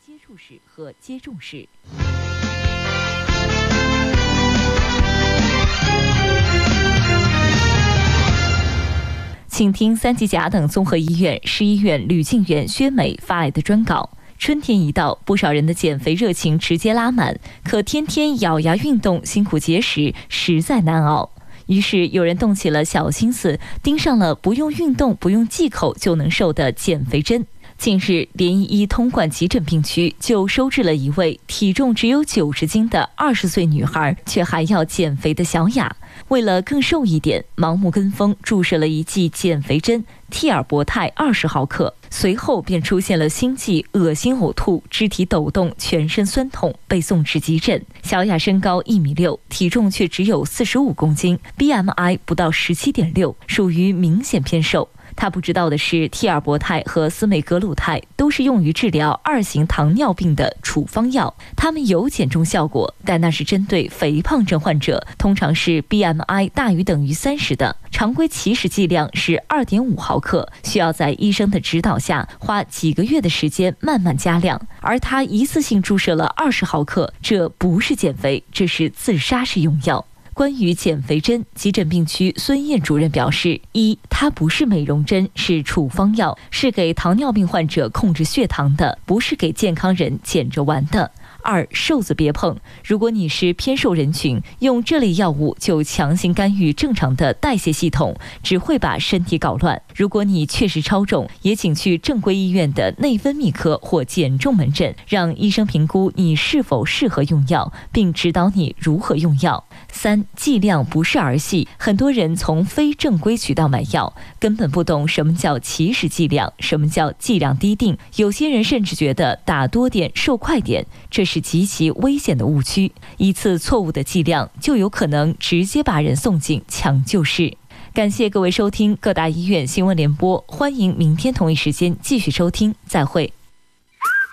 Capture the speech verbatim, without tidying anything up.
接触史和接种史。请听三级甲等综合医院市医院吕静媛、薛美发来的专稿。春天一到，不少人的减肥热情直接拉满，可天天咬牙运动、辛苦节食，实在难熬。于是有人动起了小心思，盯上了不用运动、不用忌口就能瘦的减肥针。近日，联谊一通贯急诊病区就收治了一位体重只有九十斤的二十岁女孩，却还要减肥的小雅。为了更瘦一点，盲目跟风注射了一剂减肥针替尔博泰二十毫克，随后便出现了心悸、恶心、呕吐、肢体抖动、全身酸痛，被送至急诊。小雅身高一米六，体重却只有四十五公斤 ，B M I 不到十七点六，属于明显偏瘦。他不知道的是，替尔博泰和司美格鲁肽都是用于治疗二型糖尿病的处方药，它们有减重效果，但那是针对肥胖症患者，通常是 B M I 大于等于三十的。常规起始剂量是 二点五毫克，需要在医生的指导下花几个月的时间慢慢加量。而他一次性注射了二十毫克，这不是减肥，这是自杀式用药。关于减肥针，急诊病区孙燕主任表示：一，它不是美容针，是处方药，是给糖尿病患者控制血糖的，不是给健康人捡着玩的。二，瘦子别碰，如果你是偏瘦人群，用这类药物就强行干预正常的代谢系统，只会把身体搞乱。如果你确实超重，也请去正规医院的内分泌科或减重门诊，让医生评估你是否适合用药，并指导你如何用药。三，剂量不是儿戏，很多人从非正规渠道买药，根本不懂什么叫起始剂量，什么叫剂量低定，有些人甚至觉得打多点瘦快点，这是极其危险的误区。一次错误的剂量就有可能直接把人送进抢救室。感谢各位收听各大医院新闻联播，欢迎明天同一时间继续收听，再会。